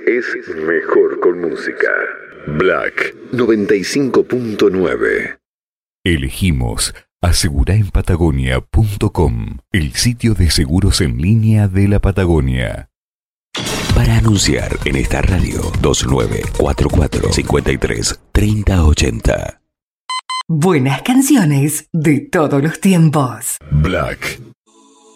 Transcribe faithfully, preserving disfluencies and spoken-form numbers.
es mejor con música. Black noventa y cinco punto nueve. Elegimos asegura en patagonia punto com, el sitio de seguros en línea de la Patagonia. Para anunciar en esta radio, dos nueve cuatro cuatro, cinco tres, tres cero ocho cero. Buenas canciones de todos los tiempos. Black